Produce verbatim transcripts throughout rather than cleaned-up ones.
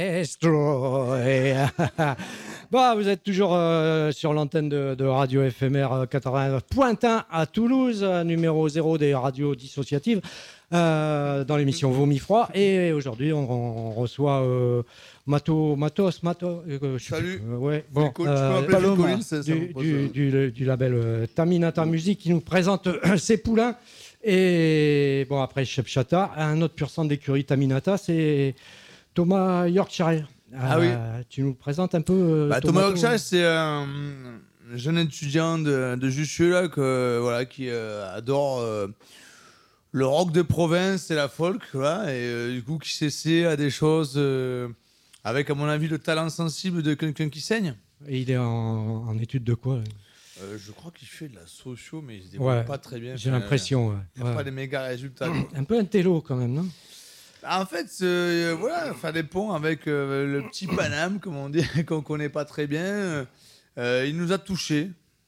Destroy. Bah, vous êtes toujours euh, sur l'antenne de, de Radio F M R quatre-vingt-neuf point un à Toulouse, numéro zéro des radios dissociatives, euh, dans l'émission Vomi Froid. Et aujourd'hui, on, on reçoit euh, Mato, Matos, Mato. Euh, Salut. Euh, ouais, bon, Cool, euh, tu peux m'appeler Paloma, Phil Collins, ça, ça du, me pose, du, euh, du, du label euh, Taminata Music qui nous présente euh, ses poulains. Et bon, après Chef Chata, un autre pur sang d'écurie Taminata, c'est Thomas Yorkshire. Ah Euh, oui. Tu nous le présentes un peu euh, Bah, Thomas Thomas Yorkshire, c'est un jeune étudiant de, de Jussieu là, que, voilà, qui euh, adore euh, le rock de province et la folk. Voilà, et euh, du coup, qui s'essaie à des choses euh, avec, à mon avis, le talent sensible de quelqu'un qui saigne. Et il est en, en étude de quoi? Euh, je crois qu'il fait de la socio, mais il se débrouille Ouais, pas très bien. j'ai Enfin, l'impression. Ouais. Il n'y a Ouais. pas des méga résultats. Un peu un télo quand même, non? En fait, euh, voilà, faire des ponts avec euh, le petit Paname, comme on dit, qu'on connaît pas très bien, euh, il nous a touchés.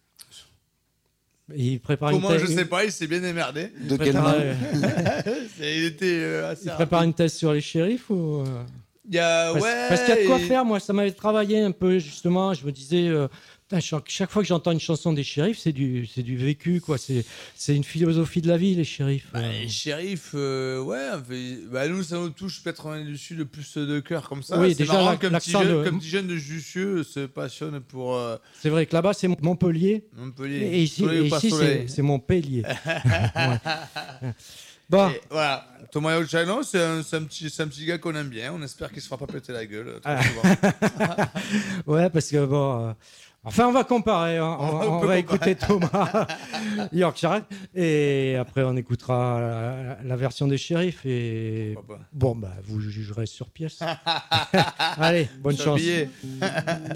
Il prépare Comment, une je thèse. sais pas, il s'est bien démerdé. De quelle main? C'est- Il était euh, assez Il prépare rapide. une thèse sur les shérifs ou euh, Il y a, parce, ouais, parce qu'il y a de quoi et- faire. Moi, ça m'avait travaillé un peu justement. Je me disais, euh, putain, chaque, chaque fois que j'entends une chanson des shérifs, c'est du, c'est du vécu, quoi. C'est, c'est une philosophie de la vie, les shérifs. Bah, Euh, les shérifs, euh, ouais, on fait- bah, nous, ça nous touche, peut-être on est dessus de plus de cœur comme ça. Oui, C'est déjà, marrant la- qu'un petit l'accent jeune, de- qu'un petit jeune de Jussieu se passionne pour euh, C'est vrai que là-bas, c'est Montpellier. Montpellier. Et ici, Soleil ou et pas ici soleil. c'est, c'est Montpellier. Ouais. Bon, Et voilà, Thomas Yorkshire, non, c'est un, c'est un petit, c'est un petit gars qu'on aime bien. On espère qu'il se fera pas péter la gueule. euh, trop Ah. souvent. ouais, parce que bon. euh, Enfin, on va comparer. hein. On, On on peut va comparer. écouter Thomas Yorkshire et après on écoutera la, la version des shérifs. Et Pourquoi pas. bon, bah, vous jugerez sur pièce. Allez, bonne chance. Habillé.